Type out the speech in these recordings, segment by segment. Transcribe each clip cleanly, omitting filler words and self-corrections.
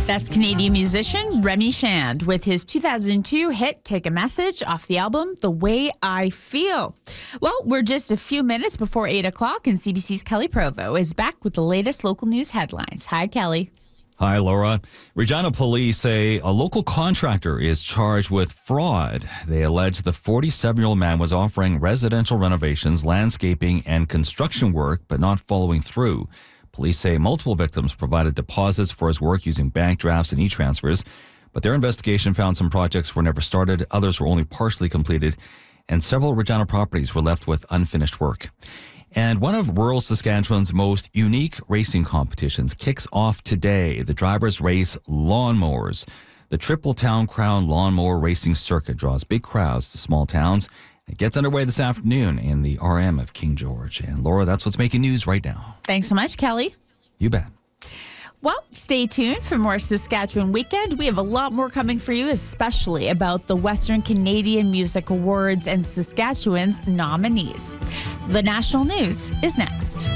That's Canadian musician Remy Shand with his 2002 hit Take a Message off the album The Way I Feel. Well, we're just a few minutes before 8 o'clock and CBC's Kelly Provo is back with the latest local news headlines. Hi, Kelly. Hi, Laura. Regina police say a local contractor is charged with fraud. They allege the 47-year-old man was offering residential renovations, landscaping, and construction work, but not following through. Police say multiple victims provided deposits for his work using bank drafts and e-transfers, but their investigation found some projects were never started, others were only partially completed, and several Regina properties were left with unfinished work. And one of rural Saskatchewan's most unique racing competitions kicks off today. The Drivers Race Lawnmowers. The Triple Town Crown Lawnmower Racing Circuit draws big crowds to small towns. It gets underway this afternoon in the RM of King George. And Laura, that's what's making news right now. Thanks so much, Kelly. You bet. Well, stay tuned for more Saskatchewan Weekend. We have a lot more coming for you, especially about the Western Canadian Music Awards and Saskatchewan's nominees. The national news is next.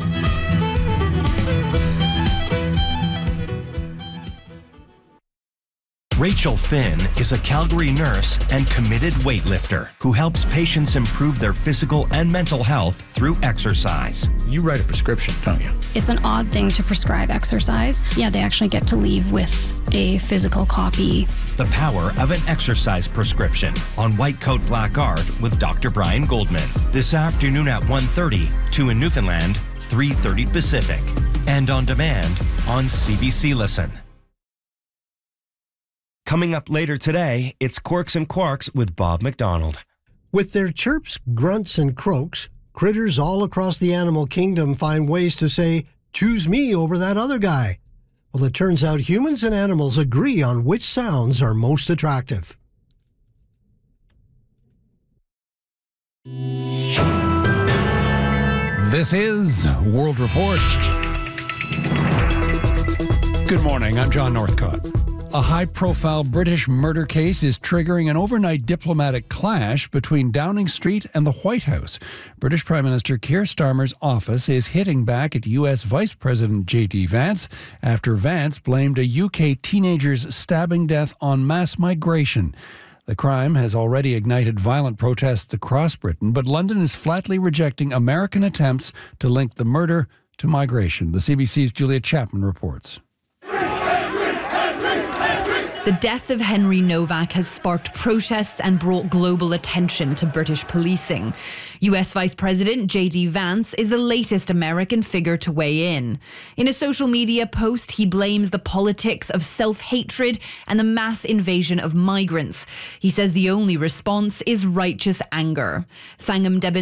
Rachel Finn is a Calgary nurse and committed weightlifter who helps patients improve their physical and mental health through exercise. You write a prescription, don't you? It's an odd thing to prescribe exercise. Yeah, they actually get to leave with a physical copy. The power of an exercise prescription on White Coat Black Art with Dr. Brian Goldman. This afternoon at 1:30, 2 in Newfoundland, 3:30 Pacific. And on demand on CBC Listen. Coming up later today, it's Quirks and Quarks with Bob McDonald. With their chirps, grunts, and croaks, critters all across the animal kingdom find ways to say, "Choose me over that other guy." Well, it turns out humans and animals agree on which sounds are most attractive. This is World Report. Good morning, I'm John Northcott. A high-profile British murder case is triggering an overnight diplomatic clash between Downing Street and the White House. British Prime Minister Keir Starmer's office is hitting back at U.S. Vice President J.D. Vance after Vance blamed a UK teenager's stabbing death on mass migration. The crime has already ignited violent protests across Britain, but London is flatly rejecting American attempts to link the murder to migration. The CBC's Julia Chapman reports. The death of Henry Novak has sparked protests and brought global attention to British policing. US Vice President J.D. Vance is the latest American figure to weigh in. In a social media post, he blames the politics of self-hatred and the mass invasion of migrants. He says the only response is righteous anger. Thangam Debin